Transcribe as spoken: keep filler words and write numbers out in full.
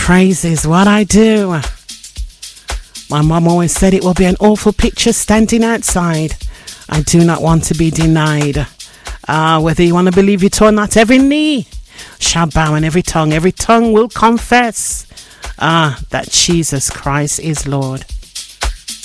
Praise is what I do. My mum always said it will be an awful picture standing outside. I do not want to be denied. Ah, uh, whether you want to believe it or not, every knee shall bow and every tongue, every tongue will confess ah, that Jesus Christ is Lord.